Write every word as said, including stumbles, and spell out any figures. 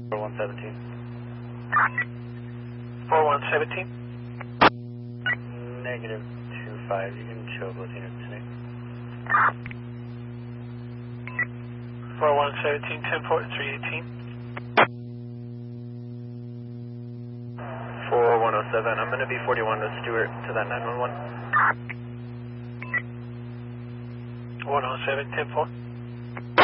four one seventeen. four one seventeen. Negative two five, you can show both units today. four one seventeen, ten four, three eighteen. four one oh seven, I'm going to be forty-one with Stewart to that nine one one. one oh seven, ten four.